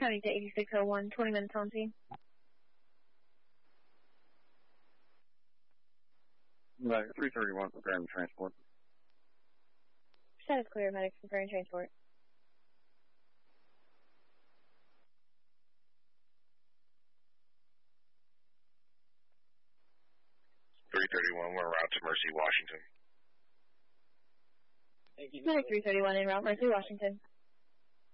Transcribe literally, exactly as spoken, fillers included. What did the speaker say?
County to eighty-six oh one, twenty minutes on scene. Right, three thirty-one, preparing transport. Status clear, medics preparing transport. three thirty-one, we're en route to Mercy, Washington. Medic three thirty-one en route, Mercy, Washington.